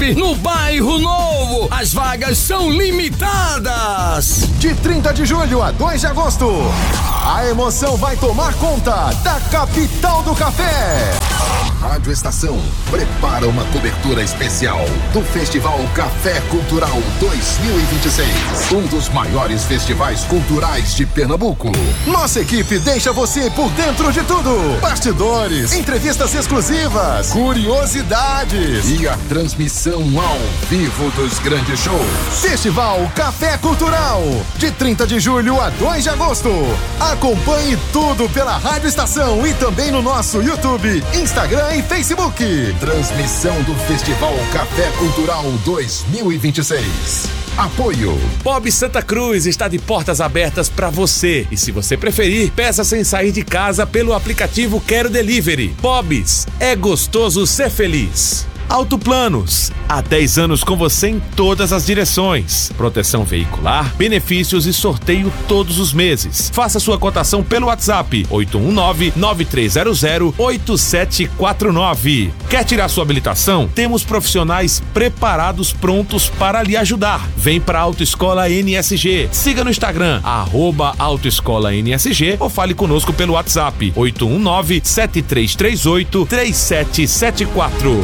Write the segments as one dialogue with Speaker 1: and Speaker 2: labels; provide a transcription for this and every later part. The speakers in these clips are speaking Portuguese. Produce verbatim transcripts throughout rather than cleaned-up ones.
Speaker 1: Pop no Bairro Novo. As vagas são limitadas.
Speaker 2: De trinta de julho a dois de agosto, a emoção vai tomar conta da capital do café.
Speaker 3: Rádio Estação prepara uma cobertura especial do Festival Café Cultural dois mil e vinte e seis, um dos maiores festivais culturais de Pernambuco.
Speaker 2: Nossa equipe deixa você por dentro de tudo: bastidores, entrevistas exclusivas, curiosidades
Speaker 3: e a transmissão ao vivo dos grandes shows.
Speaker 2: Festival Café Cultural, de trinta de julho a dois de agosto. Acompanhe tudo pela Rádio Estação e também no nosso YouTube, Instagram e Facebook.
Speaker 3: Transmissão do Festival Café Cultural dois mil e vinte e seis. Apoio.
Speaker 4: Bob Santa Cruz está de portas abertas para você. E se você preferir, peça sem sair de casa pelo aplicativo Quero Delivery. Bob's, é gostoso ser feliz. Autoplanos, há dez anos com você em todas as direções. Proteção veicular, benefícios e sorteio todos os meses. Faça sua cotação pelo WhatsApp oito um nove, nove três zero zero, oito sete quatro nove. Quer tirar sua habilitação? Temos profissionais preparados, prontos para lhe ajudar. Vem para a Autoescola N S G. Siga no Instagram, arroba Autoescola N S G, ou fale conosco pelo WhatsApp oito um nove, sete três três oito, três sete sete quatro.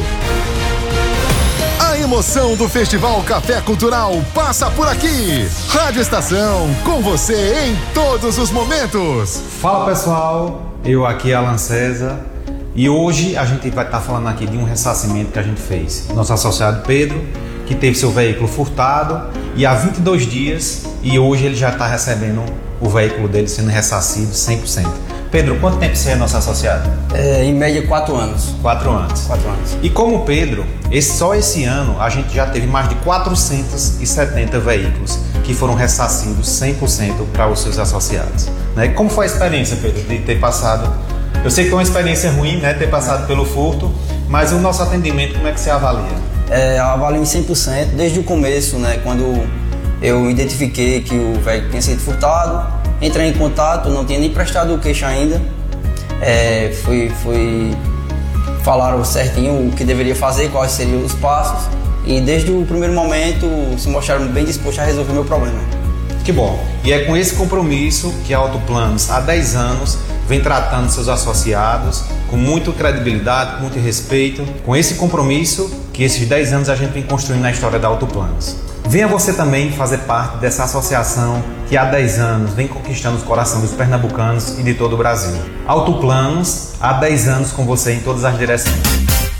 Speaker 2: A emoção do Festival Café Cultural passa por aqui. Rádio Estação, com você em todos os momentos.
Speaker 5: Fala pessoal, eu aqui Alan César e hoje a gente vai estar falando aqui de um ressarcimento que a gente fez. Nosso associado Pedro, que teve seu veículo furtado e há vinte e dois dias e hoje ele já está recebendo o veículo dele sendo ressarcido cem por cento. Pedro, quanto tempo você é nosso associado?
Speaker 6: É, em média, quatro anos.
Speaker 5: Quatro anos.
Speaker 6: Quatro anos.
Speaker 5: E como o Pedro, esse, só esse ano a gente já teve mais de quatrocentos e setenta veículos que foram ressarcidos cem por cento para os seus associados. Né? Como foi a experiência, Pedro, de ter passado? Eu sei que foi uma experiência ruim, né, ter passado pelo furto, mas o nosso atendimento, como é que você avalia?
Speaker 6: É, eu avalio em cem por cento desde o começo, né, quando eu identifiquei que o veículo tinha sido furtado. Entrei em contato, não tinha nem prestado o queixa ainda. É, fui, fui, falaram certinho o que deveria fazer, quais seriam os passos. E desde o primeiro momento se mostraram bem dispostos a resolver o meu problema.
Speaker 5: Que bom. E é com esse compromisso que a Autoplanos, há dez anos, vem tratando seus associados com muita credibilidade, com muito respeito. Com esse compromisso que esses dez anos a gente vem construindo na história da Autoplanos. Venha você também fazer parte dessa associação que há dez anos vem conquistando os corações dos pernambucanos e de todo o Brasil. Autoplanos, há dez anos com você em todas as direções.